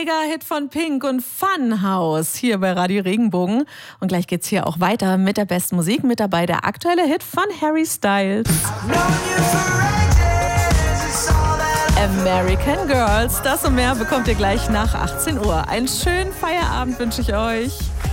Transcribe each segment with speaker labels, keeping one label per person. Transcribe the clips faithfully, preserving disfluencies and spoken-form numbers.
Speaker 1: Mega-Hit von Pink und Funhouse hier bei Radio Regenbogen. Und gleich geht's hier auch weiter mit der besten Musik. Mit dabei der aktuelle Hit von Harry Styles. American Girls. Das und mehr bekommt ihr gleich nach achtzehn Uhr. Einen schönen Feierabend wünsche ich euch.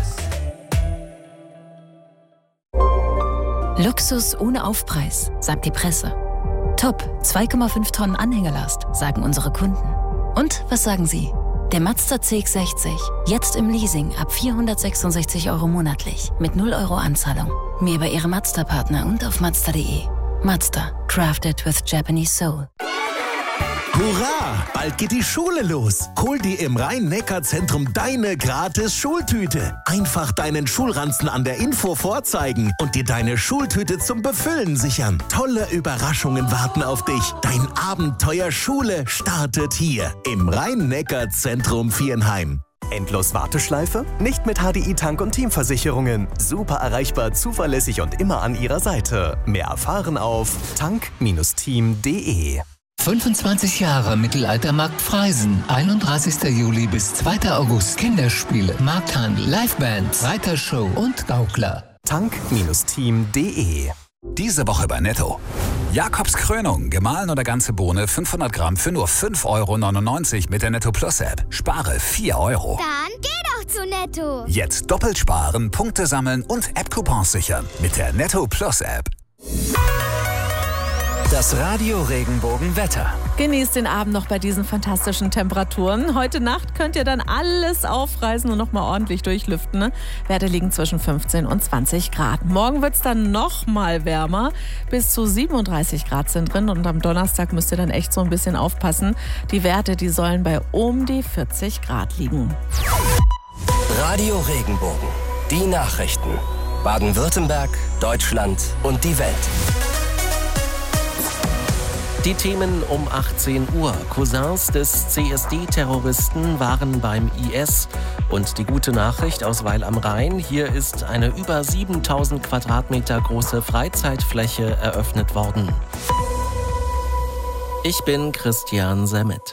Speaker 2: Luxus ohne Aufpreis, sagt die Presse. Top, zwei Komma fünf Tonnen Anhängerlast, sagen unsere Kunden. Und was sagen Sie? Der Mazda C X sechzig, jetzt im Leasing ab vierhundertsechsundsechzig Euro monatlich, mit null Euro Anzahlung. Mehr bei Ihrem Mazda-Partner und auf mazda punkt de. Mazda, crafted with Japanese soul.
Speaker 3: Hurra! Bald geht die Schule los. Hol dir im Rhein-Neckar-Zentrum deine gratis Schultüte. Einfach deinen Schulranzen an der Info vorzeigen und dir deine Schultüte zum Befüllen sichern. Tolle Überraschungen warten auf dich. Dein Abenteuer Schule startet hier im Rhein-Neckar-Zentrum Viernheim.
Speaker 4: Endlos Warteschleife? Nicht mit H D I Tank- und Teamversicherungen. Super erreichbar, zuverlässig und immer an Ihrer Seite. Mehr erfahren auf tank Bindestrich team punkt de.
Speaker 5: fünfundzwanzig Jahre Mittelaltermarkt Freisen. einunddreißigster Juli bis zweiter August. Kinderspiele, Markthandel, Livebands, Reitershow und Gaukler.
Speaker 4: tank Bindestrich team punkt de.
Speaker 6: Diese Woche bei Netto. Jakobs Krönung, gemahlen oder ganze Bohne, fünfhundert Gramm für nur fünf Euro neunundneunzig mit der Netto Plus App. Spare vier Euro.
Speaker 7: Dann geh doch zu Netto.
Speaker 6: Jetzt doppelt sparen, Punkte sammeln und App-Coupons sichern mit der Netto Plus App.
Speaker 4: Das Radio Regenbogen Wetter.
Speaker 1: Genießt den Abend noch bei diesen fantastischen Temperaturen. Heute Nacht könnt ihr dann alles aufreißen und nochmal ordentlich durchlüften. Ne? Werte liegen zwischen fünfzehn und zwanzig Grad. Morgen wird es dann nochmal wärmer. Bis zu siebenunddreißig Grad sind drin. Und am Donnerstag müsst ihr dann echt so ein bisschen aufpassen. Die Werte, die sollen bei um die vierzig Grad liegen.
Speaker 8: Radio Regenbogen. Die Nachrichten. Baden-Württemberg, Deutschland und die Welt.
Speaker 9: Die Themen um achtzehn Uhr. Cousins des C S D-Terroristen waren beim I S. Und die gute Nachricht aus Weil am Rhein. Hier ist eine über siebentausend Quadratmeter große Freizeitfläche eröffnet worden. Ich bin Christian Semmet.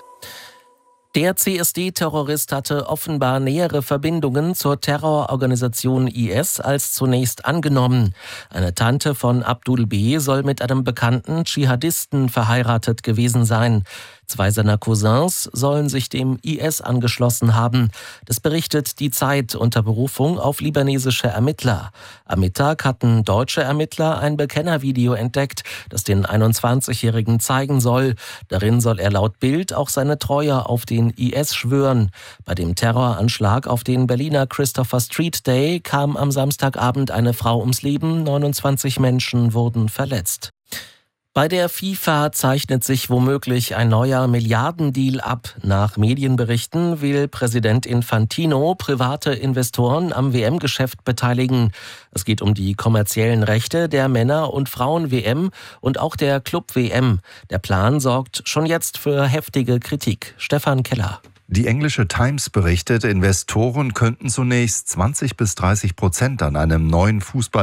Speaker 9: Der C S D-Terrorist hatte offenbar nähere Verbindungen zur Terrororganisation I S als zunächst angenommen. Eine Tante von Abdul B. soll mit einem bekannten Dschihadisten verheiratet gewesen sein. Zwei seiner Cousins sollen sich dem I S angeschlossen haben. Das berichtet die Zeit unter Berufung auf libanesische Ermittler. Am Mittag hatten deutsche Ermittler ein Bekennervideo entdeckt, das den einundzwanzigjährigen zeigen soll. Darin soll er laut Bild auch seine Treue auf den I S schwören. Bei dem Terroranschlag auf den Berliner Christopher Street Day kam am Samstagabend eine Frau ums Leben, neunundzwanzig Menschen wurden verletzt. Bei der FIFA zeichnet sich womöglich ein neuer Milliardendeal ab. Nach Medienberichten will Präsident Infantino private Investoren am W M-Geschäft beteiligen. Es geht um die kommerziellen Rechte der Männer- und Frauen-W M und auch der Club-W M. Der Plan sorgt schon jetzt für heftige Kritik. Stefan Keller.
Speaker 10: Die englische Times berichtet, Investoren könnten zunächst zwanzig bis dreißig Prozent an einem neuen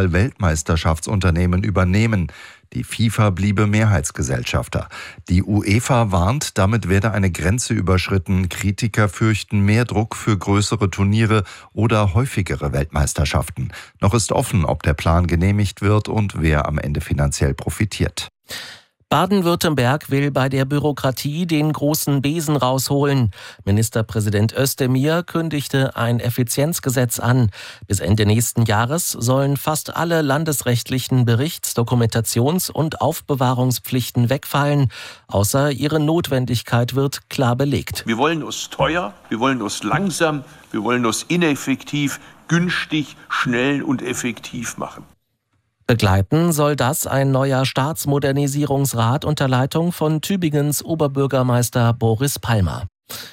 Speaker 10: Fußball-Weltmeisterschaftsunternehmen übernehmen. Die FIFA bliebe Mehrheitsgesellschafter. Die UEFA warnt, damit werde eine Grenze überschritten. Kritiker fürchten mehr Druck für größere Turniere oder häufigere Weltmeisterschaften. Noch ist offen, ob der Plan genehmigt wird und wer am Ende finanziell profitiert.
Speaker 9: Baden-Württemberg will bei der Bürokratie den großen Besen rausholen. Ministerpräsident Özdemir kündigte ein Effizienzgesetz an. Bis Ende nächsten Jahres sollen fast alle landesrechtlichen Berichts-, Dokumentations- und Aufbewahrungspflichten wegfallen. Außer ihre Notwendigkeit wird klar belegt.
Speaker 11: Wir wollen uns teuer, wir wollen uns langsam, wir wollen uns ineffektiv, günstig, schnell und effektiv machen.
Speaker 9: Begleiten soll das ein neuer Staatsmodernisierungsrat unter Leitung von Tübingens Oberbürgermeister Boris Palmer.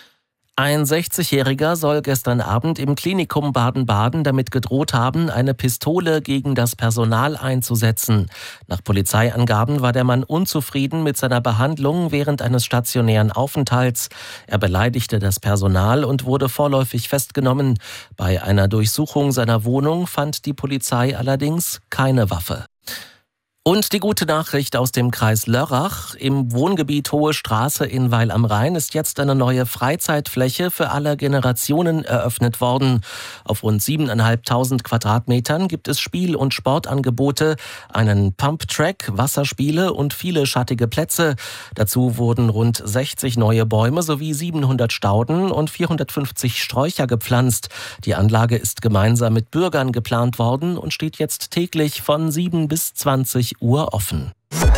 Speaker 9: Ein sechzigjähriger soll gestern Abend im Klinikum Baden-Baden damit gedroht haben, eine Pistole gegen das Personal einzusetzen. Nach Polizeiangaben war der Mann unzufrieden mit seiner Behandlung während eines stationären Aufenthalts. Er beleidigte das Personal und wurde vorläufig festgenommen. Bei einer Durchsuchung seiner Wohnung fand die Polizei allerdings keine Waffe. Und die gute Nachricht aus dem Kreis Lörrach. Im Wohngebiet Hohe Straße in Weil am Rhein ist jetzt eine neue Freizeitfläche für alle Generationen eröffnet worden. Auf rund siebeneinhalbtausend Quadratmetern gibt es Spiel- und Sportangebote, einen Pumptrack, Wasserspiele und viele schattige Plätze. Dazu wurden rund sechzig neue Bäume sowie siebenhundert Stauden und vierhundertfünfzig Sträucher gepflanzt. Die Anlage ist gemeinsam mit Bürgern geplant worden und steht jetzt täglich von sieben bis zwanzig Uhr offen.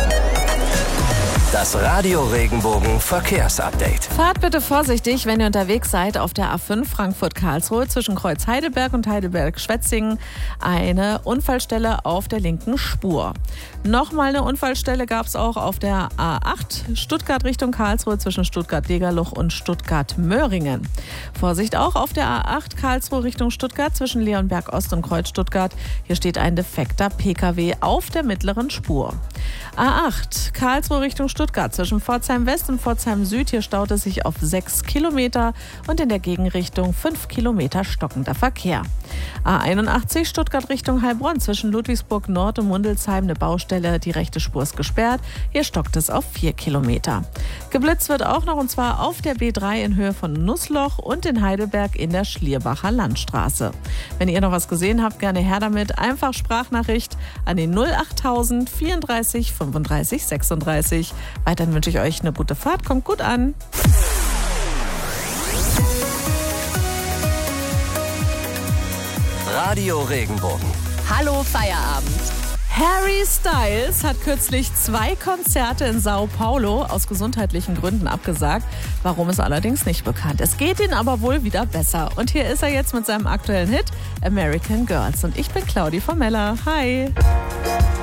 Speaker 8: Das Radio Regenbogen Verkehrsupdate.
Speaker 1: Fahrt bitte vorsichtig, wenn ihr unterwegs seid auf der A fünf Frankfurt-Karlsruhe zwischen Kreuz Heidelberg und Heidelberg-Schwetzingen. Eine Unfallstelle auf der linken Spur. Nochmal eine Unfallstelle gab es auch auf der A acht Stuttgart Richtung Karlsruhe zwischen Stuttgart-Degerloch und Stuttgart-Möhringen. Vorsicht auch auf der A acht Karlsruhe Richtung Stuttgart zwischen Leonberg Ost und Kreuz Stuttgart. Hier steht ein defekter Pkw auf der mittleren Spur. A acht Karlsruhe Richtung Stuttgart zwischen Pforzheim West und Pforzheim Süd. Hier staut es sich auf sechs Kilometer und in der Gegenrichtung fünf Kilometer stockender Verkehr. A einundachtzig Stuttgart Richtung Heilbronn zwischen Ludwigsburg Nord und Mundelsheim eine Baustelle. Die rechte Spur ist gesperrt. Hier stockt es auf vier Kilometer. Geblitzt wird auch noch, und zwar auf der B drei in Höhe von Nussloch und in Heidelberg in der Schlierbacher Landstraße. Wenn ihr noch was gesehen habt, gerne her damit. Einfach Sprachnachricht an den null achttausend vierunddreißig fünfunddreißig sechsunddreißig. Weiterhin wünsche ich euch eine gute Fahrt. Kommt gut an.
Speaker 8: Radio Regenbogen.
Speaker 2: Hallo Feierabend.
Speaker 1: Harry Styles hat kürzlich zwei Konzerte in Sao Paulo aus gesundheitlichen Gründen abgesagt. Warum ist allerdings nicht bekannt. Es geht ihm aber wohl wieder besser. Und hier ist er jetzt mit seinem aktuellen Hit American Girls. Und ich bin Claudi Formella. Hi.